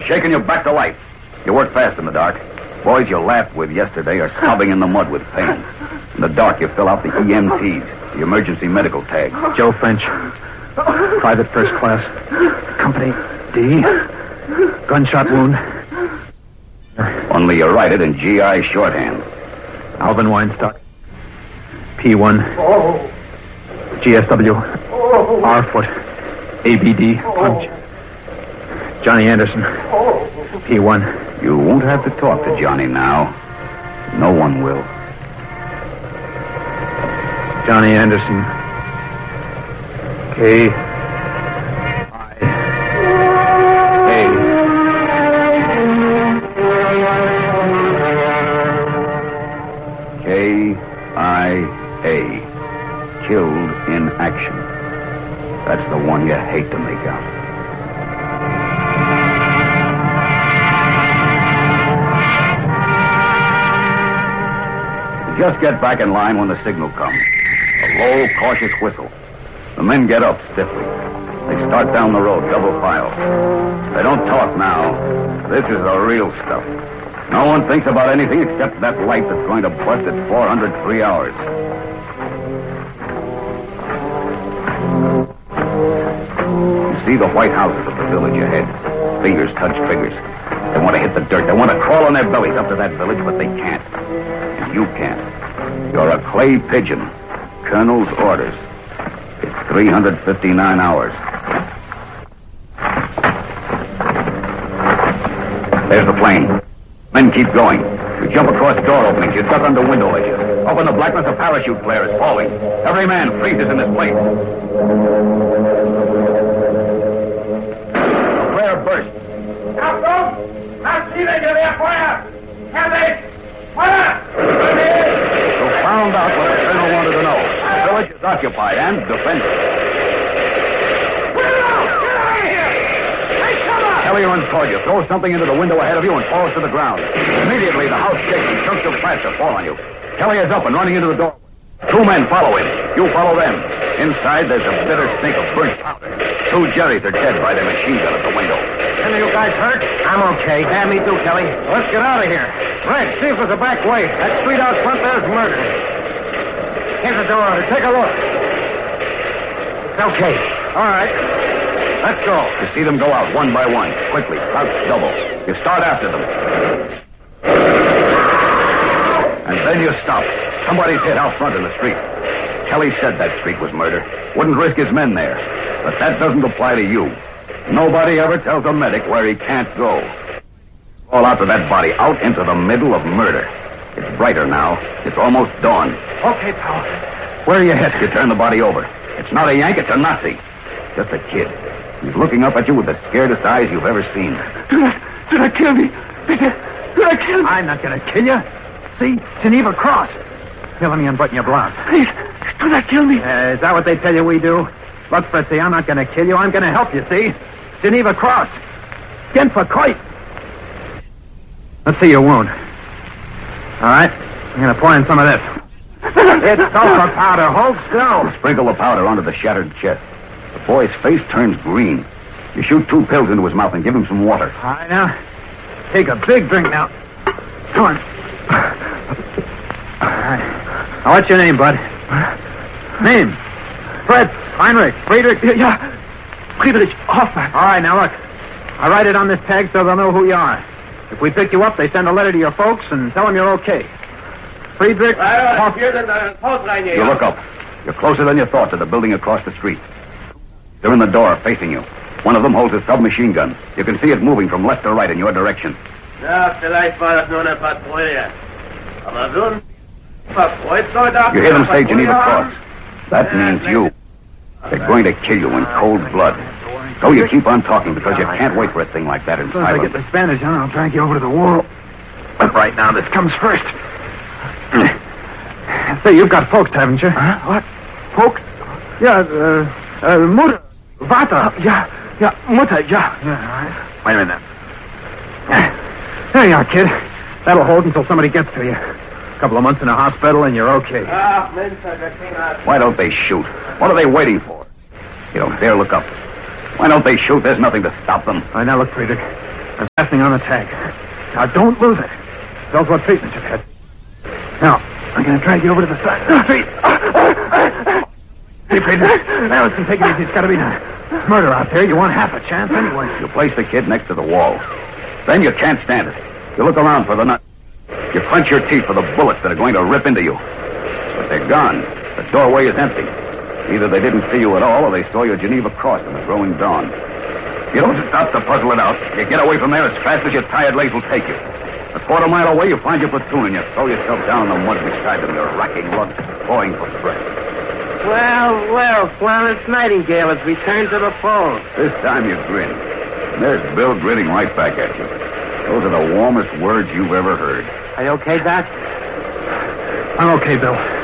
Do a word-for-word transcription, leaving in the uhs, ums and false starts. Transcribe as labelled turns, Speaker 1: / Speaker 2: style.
Speaker 1: shaking you back to life. You work fast in the dark. Boys you laughed with yesterday are sobbing in the mud with pain. In the dark, you fill out the E M Ts, the emergency medical tag.
Speaker 2: Joe French, private first class, company D, gunshot wound.
Speaker 1: Only you write it in G I shorthand.
Speaker 2: Alvin Weinstock, P one, G S W, R foot, A B D, punch. Johnny Anderson, P one.
Speaker 1: You won't have to talk to Johnny now. No one will.
Speaker 2: Johnny Anderson, K. I. A.
Speaker 1: K. I. A. Killed in action. That's the one you hate to make out. Just get back in line when the signal comes. A low, cautious whistle. The men get up stiffly. They start down the road, double file. They don't talk now. This is the real stuff. No one thinks about anything except that light that's going to bust at four hundred three hours. You see the white houses of the village ahead. Fingers touch triggers. They want to hit the dirt. They want to crawl on their bellies up to that village, but they can't. And you can't. You're a clay pigeon. Colonel's orders. It's three hundred fifty-nine hours. There's the plane. Men keep going. You jump across door openings. You duck under window ledges. Up in the blackness, a parachute flare is falling. Every man freezes in his place. The flare bursts.
Speaker 3: Captain! Martina, you're there, fire! Candy! Fire!
Speaker 1: You found out what the colonel wanted to know. The village is occupied and defended.
Speaker 3: Get out! Get out of here! Hey, come on!
Speaker 1: Kelly runs toward you, throws something into the window ahead of you, and falls to the ground. Immediately, the house shakes and chunks of plaster fall on you. Kelly is up and running into the door. Two men follow him. You follow them. Inside, there's a bitter stink of burnt powder. Two Jerrys are dead by their machine gun at the window.
Speaker 2: Any of you guys hurt? I'm okay. Yeah, me too, Kelly. Let's get out of here. Red, see if there's a back way. That street out front there's murder. Here's the door. Take a look. It's okay. All right. Let's go.
Speaker 1: You see them go out one by one, quickly, crouch double. You start after them. And then you stop. Somebody's hit out front in the street. Kelly said that street was murder. Wouldn't risk his men there. But that doesn't apply to you. Nobody ever tells a medic where he can't go. Fall out to that body, out into the middle of murder. It's brighter now. It's almost dawn.
Speaker 2: Okay, pal. Where are you headed?
Speaker 1: You turn the body over. It's not a Yank, it's a Nazi. Just a kid. He's looking up at you with the scaredest eyes you've ever seen.
Speaker 3: Do not, do not kill me. Do not, do not kill me.
Speaker 2: I'm not going to kill you. See? Geneva Cross. Here, let me unbutton your blouse.
Speaker 3: Please, do not kill me.
Speaker 2: Uh, is that what they tell you we do? Look, Fritzy, I'm not going to kill you. I'm going to help you, see? Geneva Cross. Genfer Coit. Let's see your wound. All right. I'm going to pour in some of this. It's sulfur powder. Hold still.
Speaker 1: You sprinkle the powder onto the shattered chest. The boy's face turns green. You shoot two pills into his mouth and give him some water.
Speaker 2: All right, now. Take a big drink now. Come on. All right. Now, what's your name, bud? Name? Fred. Heinrich. Friedrich.
Speaker 3: Yeah. Friedrich Hoffman.
Speaker 2: All right, now look. I write it on this tag so they'll know who you are. If we pick you up, they send a letter to your folks and tell them you're okay. Friedrich Hoffman.
Speaker 1: You look up. You're closer than you thought to the building across the street. They're in the door, facing you. One of them holds a submachine gun. You can see it moving from left to right in your direction.
Speaker 4: You
Speaker 1: hear them say Geneva Cross. That means you. They're going to kill you in cold blood. So you keep on talking because you can't wait for a thing like that in
Speaker 2: As soon as I
Speaker 1: silence.
Speaker 2: get this bandage on, I'll drag you over to the wall. But right now, this comes first. Say, you've got folks, haven't you?
Speaker 3: Huh? What? Folks?
Speaker 2: Yeah, uh, uh, Mutter. Vater.
Speaker 3: Yeah, yeah, Mutter, yeah.
Speaker 2: Yeah, all right. Wait a minute. There you are, kid. That'll hold until somebody gets to you. A couple of months in a hospital and you're okay.
Speaker 1: Why don't they shoot? What are they waiting for? You don't dare look up. Why don't they shoot? There's nothing to stop them.
Speaker 2: All right, now look, Friedrich. There's fastening on the tag. Now, don't lose it. Tells what treatment you've had. Now, I'm going to drag you over to the side of the street. Hey, Friedman. Now, listen, take it easy. It's got to be done. Murder out there. You want half a chance anyway.
Speaker 1: You place the kid next to the wall. Then you can't stand it. You look around for the nut. You clench your teeth for the bullets that are going to rip into you. But they're gone. The doorway is empty. Either they didn't see you at all, or they saw your Geneva cross in the growing dawn. You don't stop to puzzle it out. You get away from there as fast as your tired legs will take you. A quarter mile away, you find your platoon, and you throw yourself down in the mud beside them, your racking lungs clawing for breath.
Speaker 4: Well, well, Florence Nightingale has returned to the fold.
Speaker 1: This time you grin. And there's Bill grinning right back at you. Those are the warmest words you've ever heard.
Speaker 4: Are you okay, Doc?
Speaker 2: I'm okay, Bill.